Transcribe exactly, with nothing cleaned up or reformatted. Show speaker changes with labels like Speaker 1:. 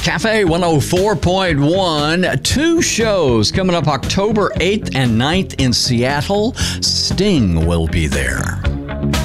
Speaker 1: Cafe one oh four point one. Two shows coming up October eighth and ninth in Seattle. Sting will be there.